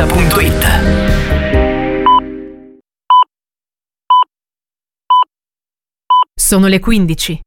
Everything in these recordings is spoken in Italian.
7080.it. Sono le 15.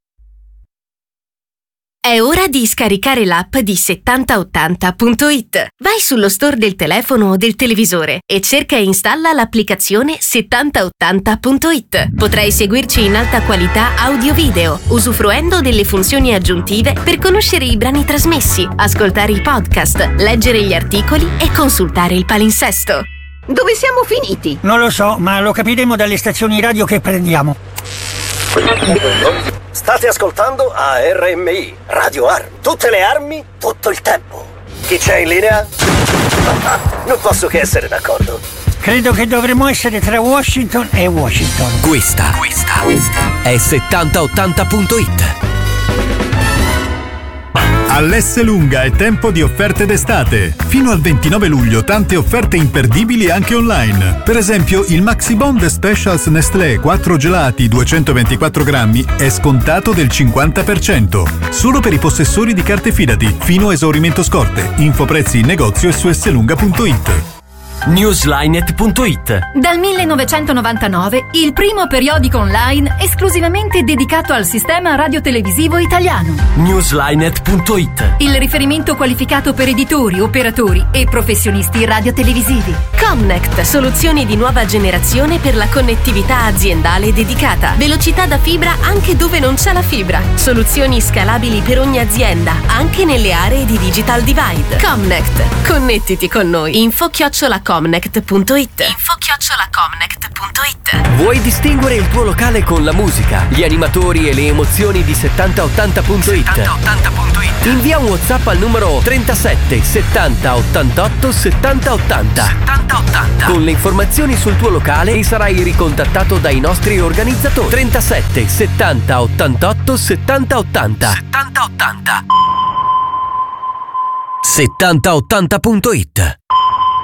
È ora di scaricare l'app di 7080.it. Vai sullo store del telefono o del televisore e cerca e installa l'applicazione 7080.it. Potrai seguirci in alta qualità audio-video, usufruendo delle funzioni aggiuntive per conoscere i brani trasmessi, ascoltare i podcast, leggere gli articoli e consultare il palinsesto. Dove siamo finiti? Non lo so, ma lo capiremo dalle stazioni radio che prendiamo. State ascoltando ARMI, Radio Arm. Tutte le armi, tutto il tempo. Chi c'è in linea? Non posso che essere d'accordo. Credo che dovremmo essere tra Washington e Washington. Questa è 7080.it. All'Esselunga è tempo di offerte d'estate. Fino al 29 luglio tante offerte imperdibili anche online. Per esempio il Maxi Bond Specials Nestlé 4 gelati 224 grammi è scontato del 50%. Solo per i possessori di carte Fidati, fino a esaurimento scorte. Info prezzi in negozio e su esselunga.it. Newslinet.it. Dal 1999 il primo periodico online esclusivamente dedicato al sistema radiotelevisivo italiano. Newslinet.it. Il riferimento qualificato per editori, operatori e professionisti radiotelevisivi. Comnect, soluzioni di nuova generazione per la connettività aziendale dedicata. Velocità da fibra anche dove non c'è la fibra. Soluzioni scalabili per ogni azienda, anche nelle aree di digital divide. Comnect, connettiti con noi. info@comnect.it. Vuoi distinguere il tuo locale con la musica, gli animatori e le emozioni di 7080.it? Invia un WhatsApp al numero 37 70 88 70 80. Con le informazioni sul tuo locale e sarai ricontattato dai nostri organizzatori. 37 70 88 70 80. 7080.it.